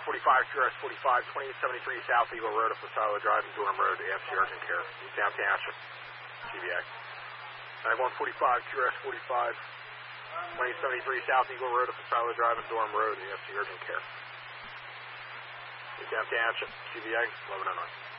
QRS 45, 2873 South Eagle Road, up the Silo Drive and Durham Road, AFC Urgent Care, East Down Township, CBA. 9145 QRS 45, 2073 South Eagle Road, up the Silo Drive and Durham Road, AFC Urgent Care. East Down Township, CBA, 1109.